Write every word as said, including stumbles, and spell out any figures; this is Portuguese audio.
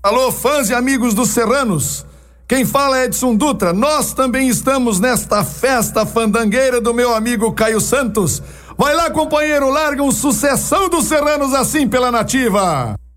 Alô, fãs e amigos dos Serranos. Quem fala é Edson Dutra. Nós também estamos nesta festa fandangueira do meu amigo Caio Santos. Vai lá, companheiro, larga um sucessão dos Serranos assim pela nativa.